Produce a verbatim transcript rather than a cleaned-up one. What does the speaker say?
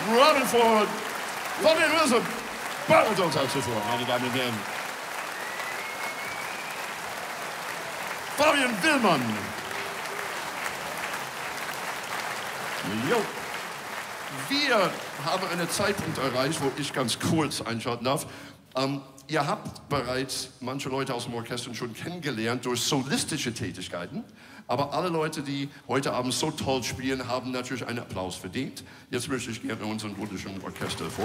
Rutherford von den Rhythm Baritons zuvor, meine Damen und Herren. Fabian Willmann. Jo. Wir haben einen Zeitpunkt erreicht, wo ich ganz kurz einschalten darf. Ähm, ihr habt bereits manche Leute aus dem Orchester schon kennengelernt durch solistische Tätigkeiten. Aber alle Leute, die heute Abend so toll spielen, haben natürlich einen Applaus verdient. Jetzt möchte ich gerne unseren wunderschönen Orchester vor.